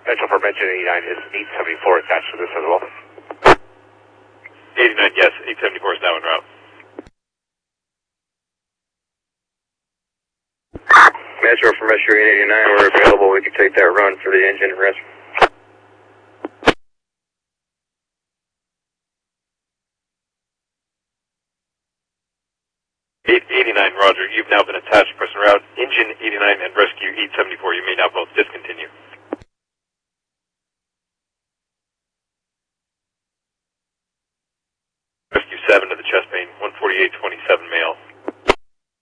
Metro for Engine 89 is 874 attached to this as well. 89, yes, 874 is now en route. Metro from Metro 89, we're available. We can take that run for the engine rest. 89, roger. You've now been attached. Press en route. Engine 89 and rescue 874. You may now both discontinue.